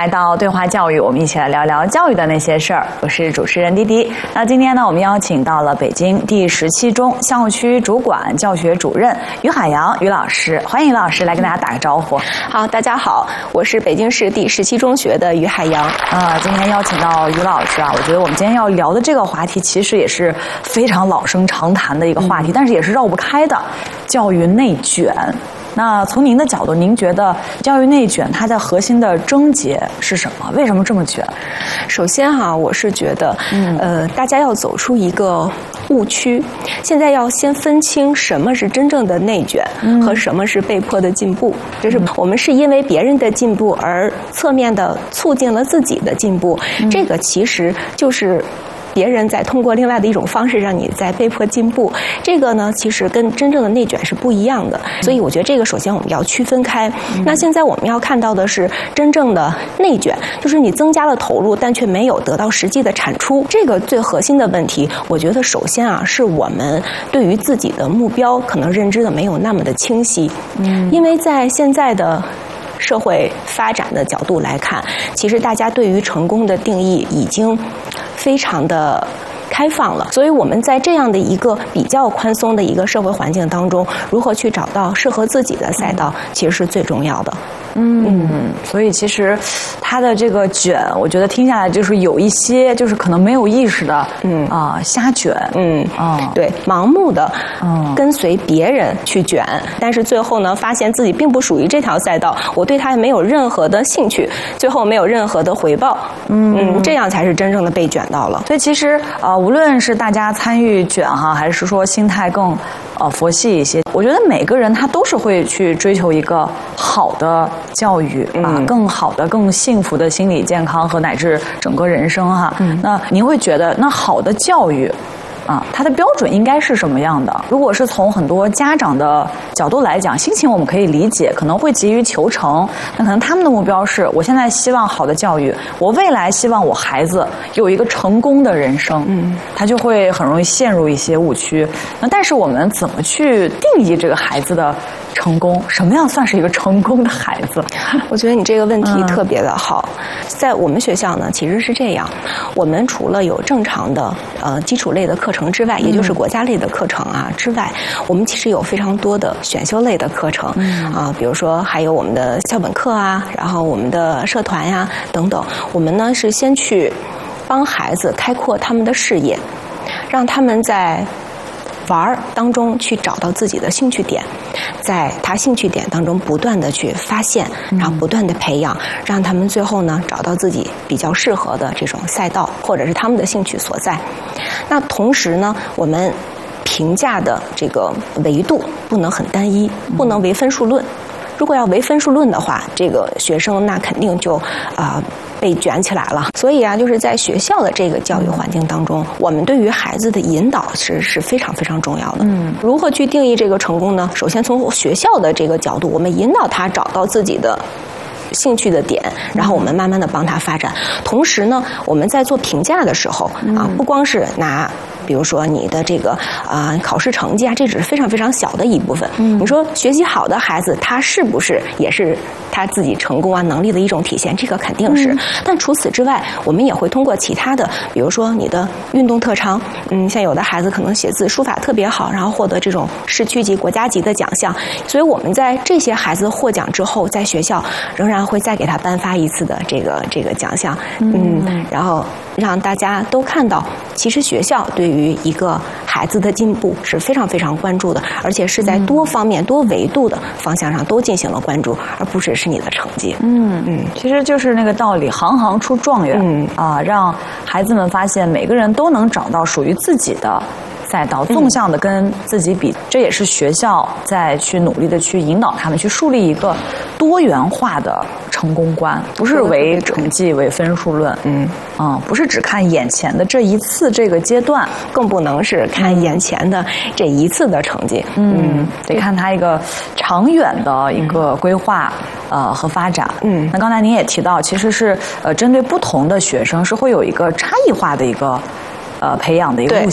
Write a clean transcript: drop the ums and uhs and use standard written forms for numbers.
来到对话教育，我们一起来聊聊教育的那些事儿。我是主持人滴滴。那今天呢，我们邀请到了北京第17中校区主管教学主任于海洋于老师，欢迎于老师来跟大家打个招呼。 好，大家好，我是北京市第17中学的于海洋。 今天邀请到于老师啊，我觉得我们今天要聊的这个话题其实也是非常老生常谈的一个话题，但是也是绕不开的，教育内卷。那从您的角度，您觉得教育内卷它的核心的症结是什么？为什么这么卷？ 首先我是觉得，大家要走出一个误区，现在要先分清什么是真正的内卷和什么是被迫的进步。就是我们是因为别人的进步而侧面的促进了自己的进步，这个其实就是别人在通过另外的一种方式让你在被迫进步，这个呢其实跟真正的内卷是不一样的，所以我觉得这个首先我们要区分开。那现在我们要看到的是真正的内卷，就是你增加了投入但却没有得到实际的产出，这个最核心的问题，我觉得首先是我们对于自己的目标可能认知的没有那么的清晰。因为在现在的社会发展的角度来看，其实大家对于成功的定义已经非常的开放了，所以我们在这样的一个比较宽松的一个社会环境当中，如何去找到适合自己的赛道，其实是最重要的。 所以其实他的这个卷，我觉得听下来就是有一些就是可能没有意识的，瞎卷， 对，盲目的跟随别人去卷，但是最后呢，发现自己并不属于这条赛道，我对它也没有任何的兴趣，最后没有任何的回报，这样才是真正的被卷到了。 所以其实无论是大家参与卷还是说心态更佛系一些，我觉得每个人他都是会去追求一个好的教育更好的、更幸福的心理健康和乃至整个人生那您会觉得，那好的教育它的标准应该是什么样的？如果是从很多家长的角度来讲，心情我们可以理解，可能会急于求成，那可能他们的目标是，我现在希望好的教育，我未来希望我孩子有一个成功的人生，他就会很容易陷入一些误区。那但是我们怎么去定义这个孩子的成功？什么样算是一个成功的孩子？ 我觉得你这个问题特别的好。在我们学校呢，其实是这样，我们除了有正常的基础类的课程之外，也就是国家类的课程之外，我们其实有非常多的选修类的课程比如说还有我们的校本课然后我们的社团等等。我们呢是先去帮孩子开阔他们的视野，让他们在玩当中去找到自己的兴趣点，在他兴趣点当中不断的去发现，然后不断的培养，让他们最后呢找到自己比较适合的这种赛道，或者是他们的兴趣所在。那同时呢，我们评价的这个维度不能很单一，不能唯分数论。如果要唯分数论的话，这个学生那肯定就被卷起来了。所以就是在学校的这个教育环境当中，我们对于孩子的引导是非常非常重要的。如何去定义这个成功呢？首先从学校的这个角度，我们引导他找到自己的兴趣的点，然后我们慢慢的帮他发展。同时呢，我们在做评价的时候不光是拿比如说你的这个考试成绩这只是非常非常小的一部分。你说学习好的孩子，他是不是也是他自己成功能力的一种体现？这个肯定是。但除此之外，我们也会通过其他的，比如说你的运动特长，像有的孩子可能写字书法特别好，然后获得这种市区级、国家级的奖项，所以我们在这些孩子获奖之后，在学校仍然会再给他颁发一次的这个奖项，然后让大家都看到，其实学校对于一个孩子的进步是非常非常关注的，而且是在多方面、多维度的方向上都进行了关注，而不只是你的成绩。 其实就是那个道理，行行出状元让孩子们发现每个人都能找到属于自己的赛道，纵向的跟自己比，这也是学校在去努力的去引导他们去树立一个多元化的成功观，不是唯成绩唯分数论，不是只看眼前的这一次这个阶段， 更不能是看眼前的这一次的成绩， 得看他一个长远的一个规划和发展。那刚才您也提到，其实是针对不同的学生是会有一个差异化的一个培养的一个路